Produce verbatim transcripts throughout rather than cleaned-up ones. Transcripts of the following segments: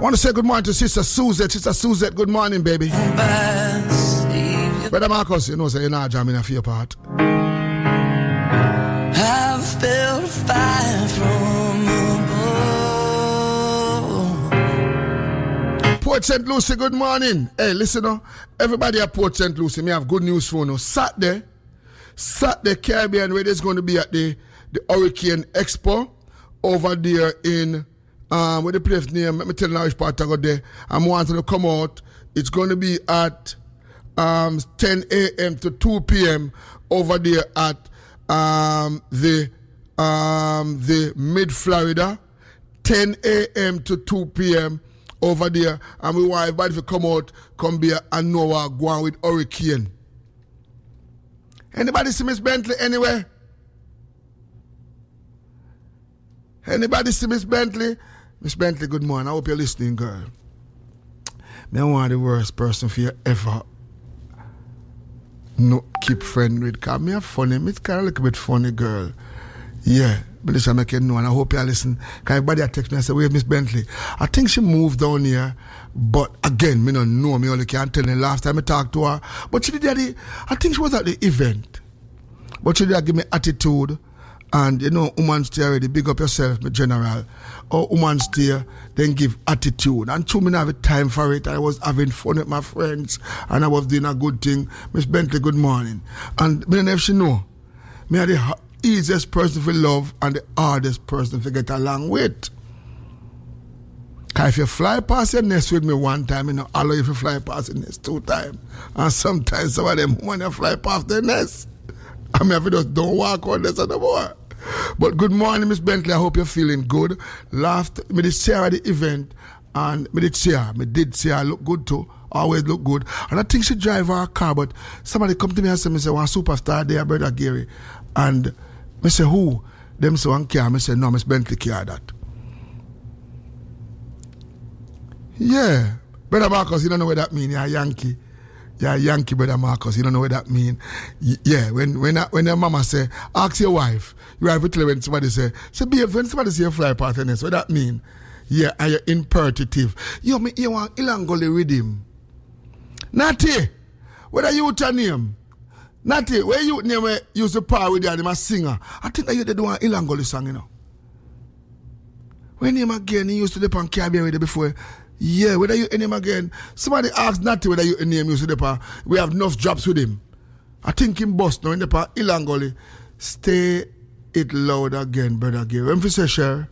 want to say good morning to Sister Suzette. Sister Suzette, good morning, baby. Brother Marcus, you know, say you're not jamming a fear part. I've built a fire from above. Port Saint Lucie, good morning. Hey, listen, uh, everybody at Port Saint Lucie, me have good news for you. Saturday, Saturday, Caribbean, where there's going to be at the, the Hurricane Expo over there in, um, where the place name, let me tell you now which part I got there. I'm wanting to come out. It's going to be at um, ten a.m. to two p.m. over there at um, the um, the Mid-Florida, ten a.m. to two p.m. over there. And we want everybody to come out, come be a Noah, go on with Hurricane. Anybody see Miss Bentley anywhere? Anybody see Miss Bentley? Miss Bentley, good morning. I hope you're listening, girl. Me I want the worst person for you ever no keep friend with. Because me a funny, me kind of a little bit funny girl. Yeah, but this I make you know, and I hope you listen. Because everybody text me and say, wait, Miss Bentley, I think she moved down here, but again, me don't know, me only can't tell the last time I talked to her. But she did at the, I think she was at the event. But she did give me attitude. And you know, woman stay already, big up yourself, my general. Or woman stay, then give attitude. And two me have a time for it. I was having fun with my friends, and I was doing a good thing. Miss Bentley, good morning. And me don't know if she know, me are the easiest person to love and the hardest person to get along with. Because if you fly past your nest with me one time, you know, I'll allow you to fly past your nest two times. And sometimes some of them, when you fly past their nest, I mean, if you just don't walk on this anymore. But good morning, Miss Bentley. I hope you're feeling good. Laughed. Me did see her at the event, and me did see her. Me did see her look good too. Always look good. And I think she drive her car, but somebody come to me and say, me say, one superstar there, Brother Gary. And me say, who? Them say, one car. Me say, no, Miss Bentley car that. Yeah. Brother Marcus, you don't know what that means. You're a Yankee. You're a Yankee, Brother Marcus. You don't know what that means. Yeah, when when when your mama say, ask your wife, you have to tell her when somebody say, say, babe, when somebody say fly past the nest, what that mean? Yeah, and you're imperative. Yo, me, you want Ilangoli rhythm. Natty, what are you your name? Natty, where you name where you used to par with you and a singer? I think that you did one Ilangoli song, you know. When him again, he used to dip on Caribbean with you before. Yeah, whether you in him again. Somebody asked Natty whether you in him used to dip on. We have enough jobs with him. I think in Boston, in the part Ilangoli. Stay it loud again, Brother Gary. When you say share?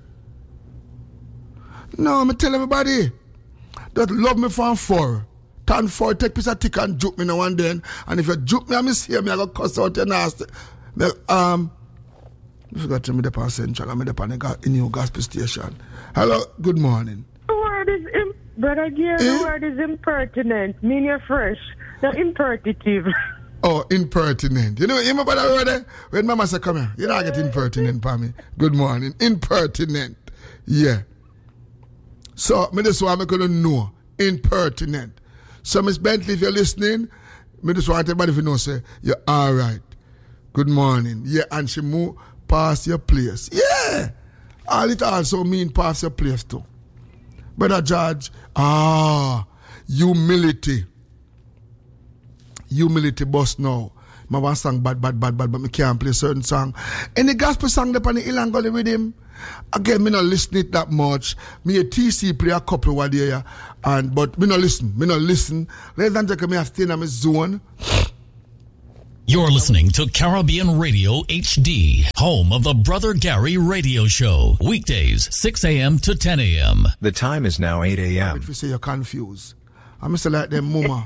No, I'm tell everybody that love me from four. Turn four, take piece of tick and juke me now and then. And if you juke me, I'm see me, I got cuss out your nasty. Um, I forgot to me the pan central, I'm the pan in new gospel station. Hello, good morning. The word is, im- Brother Gary, eh? The word is impertinent. Mean you're fresh, not impertitive. Oh, impertinent. You know, you remember that word there? When Mama said, come here, you don't get impertinent for me. Good morning. Impertinent. Yeah. So, me just want to know. Impertinent. So, Miss Bentley, if you're listening, me just want everybody to know, say, you're all right. Good morning. Yeah, and she move past your place. Yeah. All it also mean past your place too. Brother George, ah, humility. Humility boss now. I want to sing bad, bad, bad, bad, but I can't play certain song. Any gospel song up on the Ilangoli rhythm? Again, me not listen it that much. Me a T C play a couple while there, and but me not listen. Me not listen. Ladies and gentlemen, me have stay in my zone. You're listening to Caribbean Radio H D, home of the Brother Gary Radio Show. Weekdays, six a.m. to ten a.m. The time is now eight a.m. If you say you're confused, I'm still like them mama.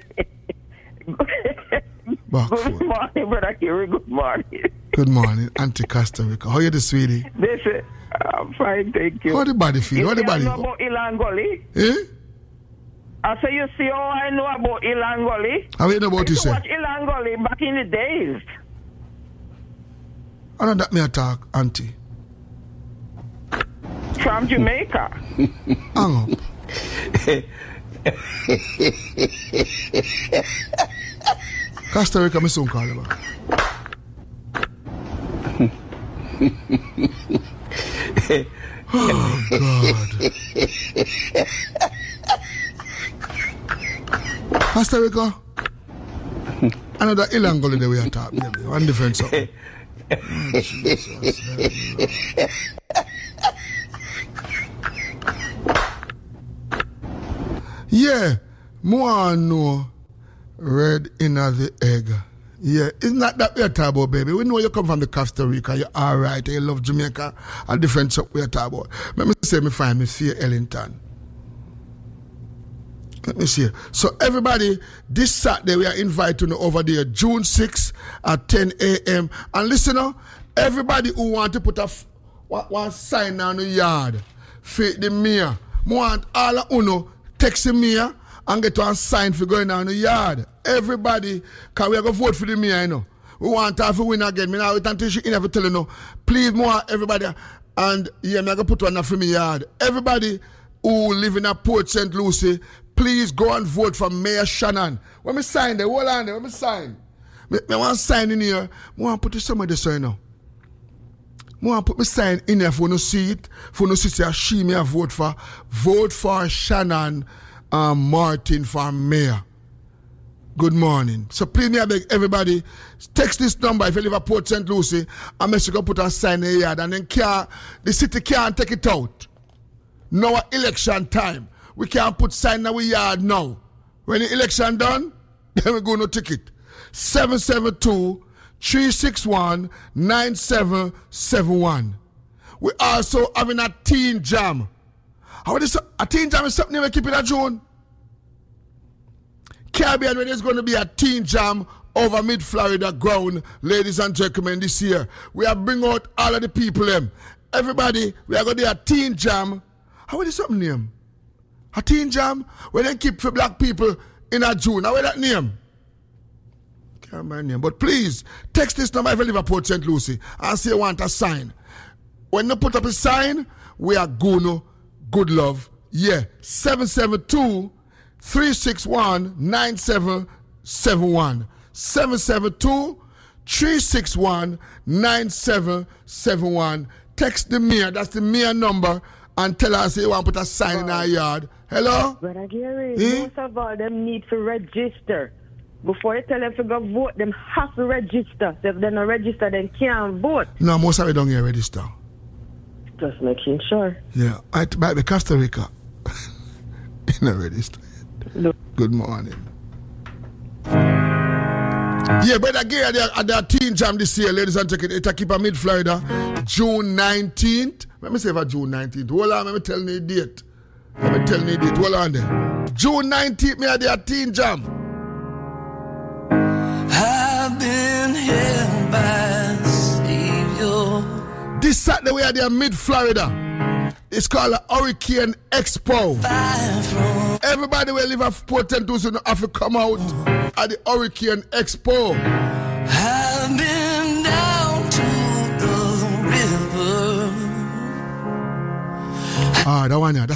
Back Good foot. morning, Brother Gary. Good morning. Good morning, Auntie Costa Rica. How are you, the sweetie? Listen, I'm fine, thank you. How the body feel? How the body? You know about Ilangoli? Eh? I say, you see how I know about Ilangoli? How you know about I you used to say? watch Ilangoli back in the days. I know that me attack, Auntie. From Jamaica. Hang up. Costa Rica, me soon call you back. Oh, God. Costa Rica. Another Ilangoli that we are talking, baby. One different something. Yeah, more know red in the egg. Yeah, it's not that we're talking about, baby. We know you come from the Costa Rica, you're alright, you love Jamaica, a different stuff we're talking about. Let me say, me find me fear Ellington. Let me see. So everybody, this Saturday we are inviting you over there, June sixth at ten a.m. And listen now, everybody who want to put a f- one sign on the yard, for the mayor, want all of you text the mayor and get one sign for going on the yard. Everybody, because we are going to vote for the mayor, you know. We want her to win again. Me now wait until she in every tell you know. Please more everybody. And yeah, I'm going to put one for me yard. Everybody who live in a Port Saint Lucie, please go and vote for Mayor Shannon. When me sign there, hold on there, when me sign. Me, me want to sign in here. I want to put it somewhere this way now. I want to put my sign in here for no see it. For no see say she may vote for. Vote for Shannon um, Martin for mayor. Good morning. So please me I beg everybody, text this number if you live at Port Saint Lucie and make sure you put a sign in the yard and then can, the city can't take it out. Now election time. We can't put sign in our yard now. When the election done, then we go no ticket. seven seven two, three six one, nine seven seven one. We also having a teen jam. How is a teen jam is something we keep in a June? Caribbean, when there's going to be a teen jam over mid-Florida ground, ladies and gentlemen, this year. We are bring out all of the people them. Everybody, we are going to do a teen jam. How is something name? A teen jam? We then keep for black people in a June. How is that name? Can't remember name. But please, text this number if you live at Port Saint Lucie and say you want a sign. When you put up a sign, we are Guno, good love. Yeah, seven seven two, three six one, nine seven seven one. seven seven two, three six one, nine seven seven one. Text the mayor, that's the mayor number, and tell us you want to put a sign oh. in our yard. Hello? Brother Gary, eh? most of all them need to register. Before you tell them to go vote, them have to register. So if they don't register, they can't vote. No, most of them don't get register. Just making sure. Yeah, I might be Costa Rica. In a register. No. Good morning. Yeah, but again, at the teen jam this year, ladies and gentlemen, it's keep a mid Florida, June nineteenth. Let me say for June nineteenth. Hold on, let me tell you the date. Let me tell you the date. Hold on there. June nineteenth, me at the teen jam. I've been held by the Savior. This Saturday, we are there mid Florida. It's called a Hurricane Expo. Everybody will live at Port Saint Lucie have to come out at the Hurricane Expo. I've been down to the river. Ah, that one, yeah. That's